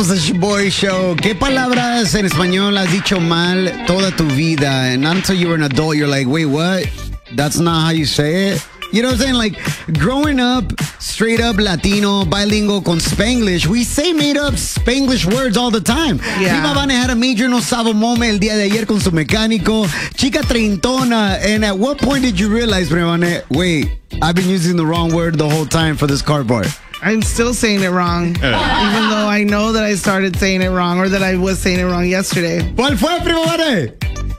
Regresamos a Shoboy Show. ¿Qué palabras en español has dicho mal toda tu vida? And not until you were an adult, you're like, wait, what? That's not how you say it? You know what I'm saying? Like, growing up, straight up Latino, bilingual con Spanglish, we say made up Spanglish words all the time. Yeah. Prima Vane had a major no sabo moment el día de ayer con su mecánico. Chica treintona. And at what point did you realize, Prima Vane, wait, I've been using the wrong word the whole time for this car part? I'm still saying it wrong, even though I know that I started saying it wrong or that I was saying it wrong yesterday. ¿Cuál fue, Prima Vane?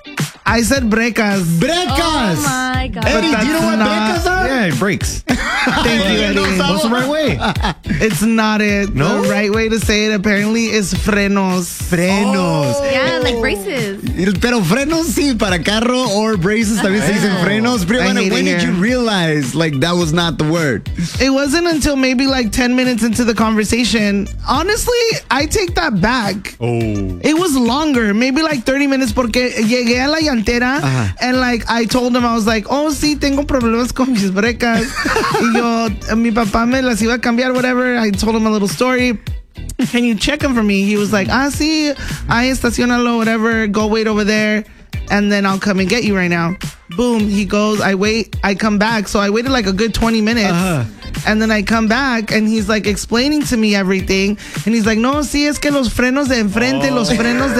I said brecas. Brecas. Oh my God. Eddie, do you know what brecas are? Yeah, it breaks. Thank you, Eddie. What's the right way? It's not it. No? The right way to say it apparently is frenos. Frenos. Yeah, like braces. Pero frenos sí, para carro or braces también se dicen frenos. Pero I hate when it did you here. realize like that was not the word? It wasn't until maybe like 10 minutes into the conversation. Honestly, I take that back. Oh. It was longer, maybe like 30 minutes porque llegué a la llantera and like I told him, I was like, oh sí, tengo problemas con mis brecas. Y yo, mi papá me las iba a cambiar, whatever. I told him a little story. Can you check them for me? He was like, sí, ahí estacionalo, whatever. Go wait over there and then I'll come and get you right now. Boom, he goes, I wait, I come back. So I waited like a good 20 minutes. And then I come back and he's like explaining to me everything. And he's like, no, sí, es que los frenos de enfrente, los frenos de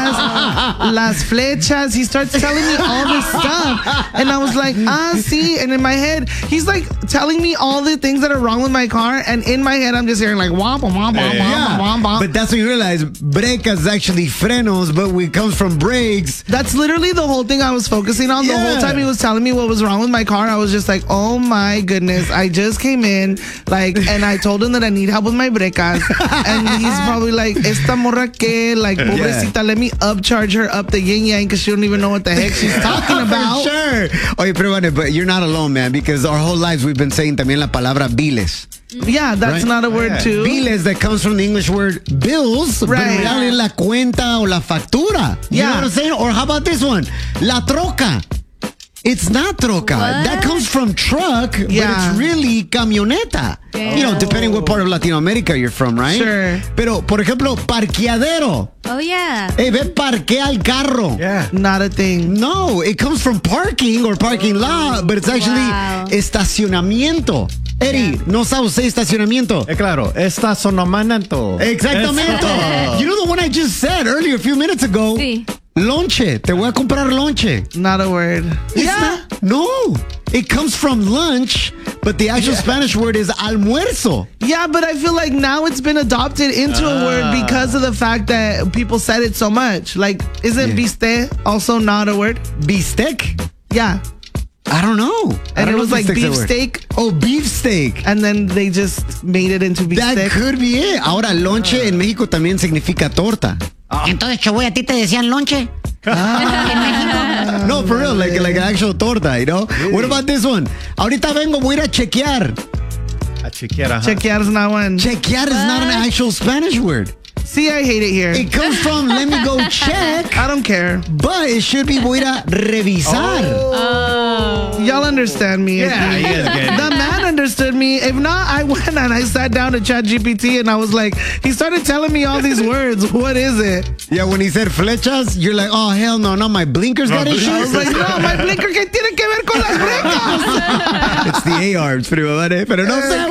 atrás, las flechas. He starts telling me all this stuff. And I was like, sí. And in my head, he's like telling me all the things that are wrong with my car. And in my head, I'm just hearing like, womp, womp, womp, womp, womp, womp. But that's when you realize brecas is actually frenos, but when it comes from brakes. That's literally the whole thing I was focusing on. The whole time he was telling me what was wrong with my car, I was just like, oh my goodness, I just came in, like, and I told him that I need help with my brecas. And he's probably like, esta morra que, like, pobrecita, let me upcharge her up the yin yang because she don't even know what the heck she's talking about. For sure. Oye, pero bueno, but you're not alone, man, because our whole lives we've been saying también la palabra biles. Yeah, that's Right? not a word too. Biles that comes from the English word bills, but Right. en realidad es la cuenta o la factura. You know Yeah. what I'm saying? Or how about this one? La troca. It's not troca. What? That comes from truck, but Yeah. it's really camioneta. Damn. You know, depending what part of Latin America you're from, right? Sure. Pero, por ejemplo, parqueadero. Oh, yeah. Hey, ve, parquea el carro. Yeah. Not a thing. No, it comes from parking or parking lot, but it's actually Wow. estacionamiento. Eddie, no sabe usted estacionamiento. Claro, estacionamiento. Exactamente. You know the one I just said earlier a few minutes ago? Sí. Lonche. Te voy a comprar lonche. Not a word. It's not- no. It comes from lunch, but the actual Spanish word is almuerzo. Yeah, but I feel like now it's been adopted into a word because of the fact that people said it so much. Like, isn't biste also not a word? Bistec? Yeah. I don't know. And it was like bistec's a word. beefsteak, Oh, beefsteak. and then they just made it into That beefsteak. could be it. Ahora, lonche en México también significa torta. Entonces, Choboy, ¿a ti te decían lonche? En México. No, for real, like actual torta, you know? What about this one? Ahorita vengo, voy a ir a chequear. A chequear, ajá. Chequear's not one. Chequear is not an actual Spanish word. See, I hate it here. It comes from let me go check, I don't care. but it should be voy a ir a revisar. Y'all understand me. Yeah, you guys get it. The man understood me. If not, I went and I sat down to ChatGPT and I was like, he started telling me all these words. What is it? Yeah, when he said flechas, you're like, oh, hell no, not my blinkers got I was issues. like, no, my blinker, ¿qué tiene que ver con las brecas? It's the ARs, primo, ¿vale? Pero no se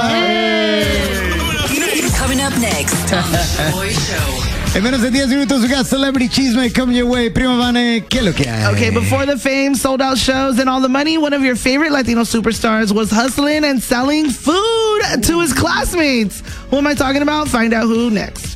agüita. Coming up next on the Shoboy Show. En menos de 10 minutos, we got Celebrity Chisme coming your way. Prima Vane, ¿qué es lo que hay? Okay, before the fame, sold out shows, and all the money, one of your favorite Latino superstars was hustling and selling food to his classmates. Who am I talking about? Find out who next.